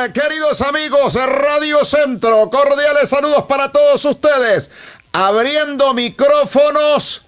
queridos amigos de Radio Centro? Cordiales saludos para todos ustedes. Abriendo micrófonos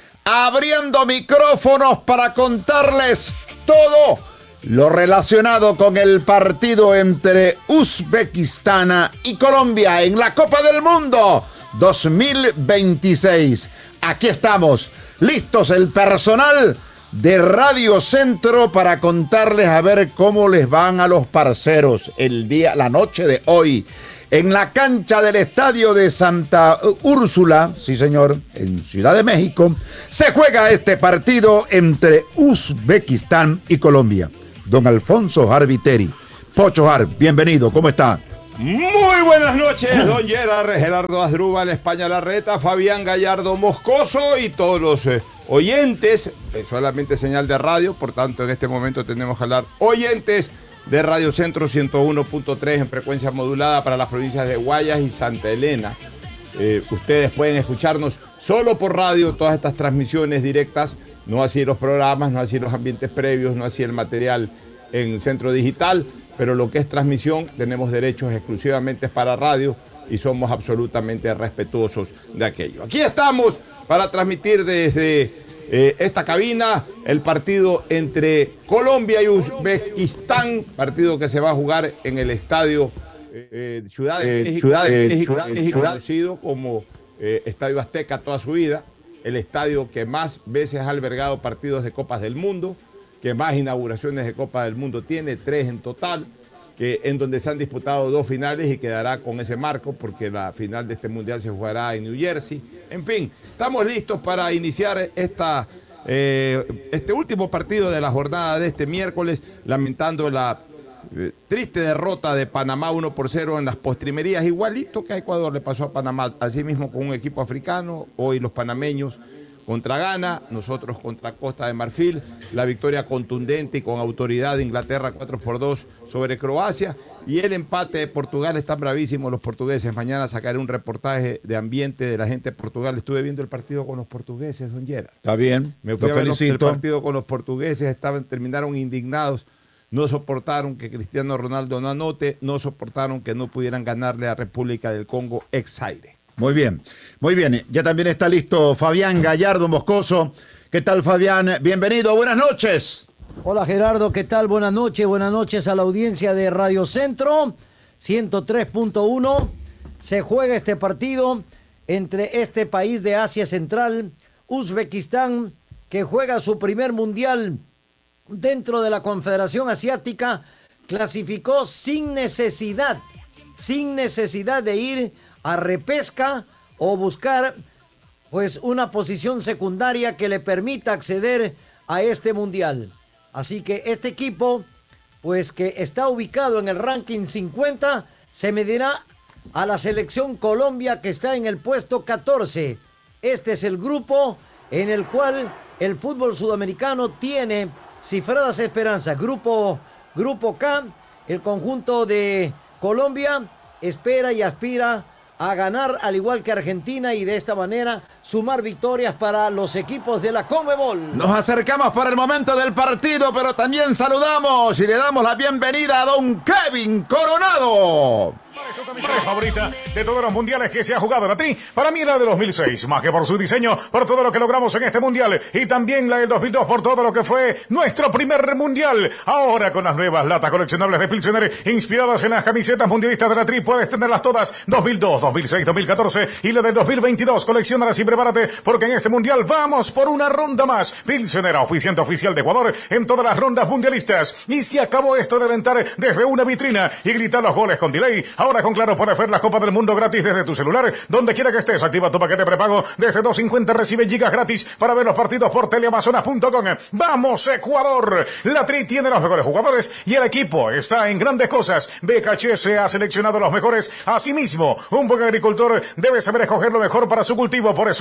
para contarles todo lo relacionado con el partido entre Uzbekistán y Colombia en la Copa del Mundo 2026. Aquí estamos, listos el personal de Radio Centro para contarles a ver cómo les van a los parceros la noche de hoy. En la cancha del estadio de Santa Úrsula, sí señor, en Ciudad de México, se juega este partido entre Uzbekistán y Colombia. Don Alfonso Harviteri. Pocho Har, bienvenido, ¿cómo está? Muy buenas noches, don Gerardo Asdrúbal, España Larreta, Fabián Gallardo Moscoso y todos los oyentes, solamente señal de radio, por tanto en este momento tenemos que hablar oyentes de Radio Centro 101.3 en frecuencia modulada para las provincias de Guayas y Santa Elena. Ustedes pueden escucharnos solo por radio todas estas transmisiones directas, no así los programas, no así los ambientes previos, no así el material en Centro Digital, pero lo que es transmisión tenemos derechos exclusivamente para radio y somos absolutamente respetuosos de aquello. Aquí estamos para transmitir desde esta cabina el partido entre Colombia y Uzbekistán, partido que se va a jugar en el estadio Ciudad de México, conocido como Estadio Azteca toda su vida, el estadio que más veces ha albergado partidos de Copas del Mundo, que más inauguraciones de Copa del Mundo tiene, 3 en total, en donde se han disputado 2 finales y quedará con ese marco porque la final de este mundial se jugará en New Jersey. En fin, estamos listos para iniciar este último partido de la jornada de este miércoles, lamentando la triste derrota de Panamá 1-0 en las postrimerías, igualito que a Ecuador le pasó a Panamá, así mismo con un equipo africano. Hoy los panameños contra Ghana, nosotros contra Costa de Marfil, la victoria contundente y con autoridad de Inglaterra 4-2 sobre Croacia, y el empate de Portugal. Están bravísimos los portugueses. Mañana sacaré un reportaje de ambiente de la gente de Portugal. Estuve viendo el partido con los portugueses, don Gerard. Está bien, me fui a ver el partido con los portugueses, terminaron indignados, no soportaron que Cristiano Ronaldo no anote, no soportaron que no pudieran ganarle a República del Congo ex aire. Muy bien, muy bien. Ya también está listo Fabián Gallardo Moscoso. ¿Qué tal, Fabián? Bienvenido, buenas noches. Hola, Gerardo, ¿qué tal? Buenas noches a la audiencia de Radio Centro 103.1. Se juega este partido entre este país de Asia Central, Uzbekistán, que juega su primer mundial dentro de la Confederación Asiática. Clasificó sin necesidad de ir a repesca o buscar pues una posición secundaria que le permita acceder a este mundial. Así que este equipo, pues que está ubicado en el ranking 50, se medirá a la selección Colombia, que está en el puesto 14. Este es el grupo en el cual el fútbol sudamericano tiene cifradas esperanzas. Grupo K, el conjunto de Colombia espera y aspira a ganar al igual que Argentina y de esta manera sumar victorias para los equipos de la Conmebol. Nos acercamos para el momento del partido, pero también saludamos y le damos la bienvenida a don Kevin Coronado. Favorita de todos los mundiales que se ha jugado, para mí la de 2006, más que por su diseño, por todo lo que logramos en este mundial, y también la del 2002 por todo lo que fue nuestro primer mundial. Ahora con las nuevas latas coleccionables de Pilsener inspiradas en las camisetas mundialistas de la Tri, puedes tenerlas todas, 2002, 2006, 2014 y la del 2022. Colecciónalas y prepárate porque en este mundial vamos por una ronda más. Pilsener, oficiante oficial de Ecuador en todas las rondas mundialistas. Y se acabó esto de alentar desde una vitrina y gritar los goles con delay. Ahora con Claro puedes ver la Copa del Mundo gratis desde tu celular, donde quiera que estés. Activa tu paquete prepago desde 2.50, recibe gigas gratis para ver los partidos por teleamazonas.com. ¡Vamos, Ecuador! La Tri tiene los mejores jugadores y el equipo está en grandes cosas. BKHS ha seleccionado los mejores. Asimismo, un buen agricultor debe saber escoger lo mejor para su cultivo. Por eso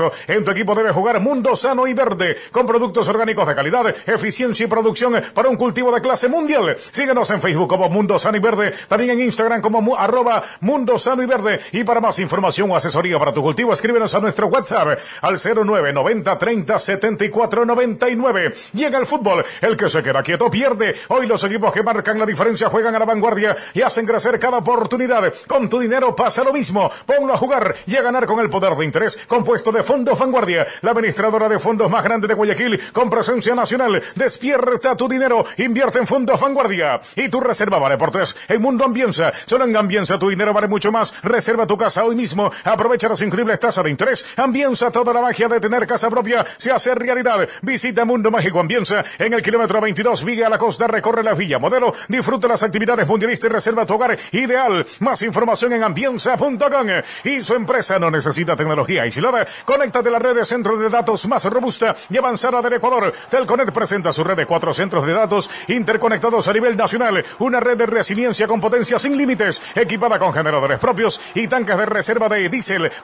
eso, en tu equipo debe jugar Mundo Sano y Verde, con productos orgánicos de calidad, eficiencia y producción para un cultivo de clase mundial. Síguenos en Facebook como Mundo Sano y Verde, también en Instagram como @Mundo Sano y Verde. Y para más información o asesoría para tu cultivo, escríbenos a nuestro WhatsApp al 0990 30 74 99. Y en el fútbol, el que se queda quieto pierde. Hoy los equipos que marcan la diferencia juegan a la vanguardia y hacen crecer cada oportunidad. Con tu dinero pasa lo mismo. Ponlo a jugar y a ganar con el poder de interés compuesto de Fondos Vanguardia, la administradora de fondos más grande de Guayaquil, con presencia nacional. Despierta tu dinero, invierte en Fondos Vanguardia. Y tu reserva vale por 3 en Mundo Ambienza. Solo en Ambienza tu dinero vale mucho más. Reserva tu casa hoy mismo. Aprovecha las increíbles tasas de interés. Ambienza, toda la magia de tener casa propia se hace realidad. Visita Mundo Mágico Ambienza en el kilómetro 22, Viga a la Costa. Recorre la Villa Modelo. Disfruta las actividades mundialistas y reserva tu hogar ideal. Más información en ambienza.com. Y su empresa no necesita tecnología aislada. Conéctate a la red de centros de datos más robusta y avanzada del Ecuador. Telconet presenta su red de 4 centros de datos interconectados a nivel nacional. Una red de resiliencia con potencia sin límites, equipada con generadores propios y tanques de reserva de diésel